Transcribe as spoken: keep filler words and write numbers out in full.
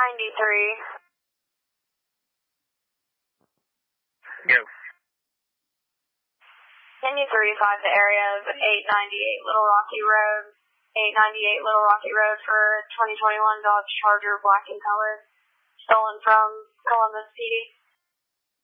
ninety-three. Go. Can you thirty-five the area of eight ninety-eight Little Rocky Road, eight ninety-eight Little Rocky Road for twenty twenty-one Dodge Charger black in color, stolen from Columbus P D?